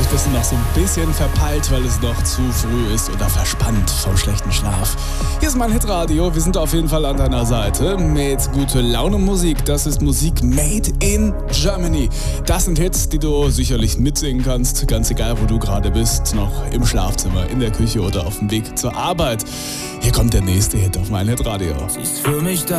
bist du noch so ein bisschen verpeilt, weil es noch zu früh ist oder verspannt vom schlechten Schlaf. Hier ist mein Hitradio. Wir sind auf jeden Fall an deiner Seite mit gute Laune Musik. Das ist Musik made in Germany. Das sind Hits, die du sicherlich mitsingen kannst, ganz egal, wo du gerade bist, noch im Schlafzimmer, in der Küche oder auf dem Weg zur Arbeit. Hier kommt der nächste Hit auf mein Hitradio. Sie ist für mich da.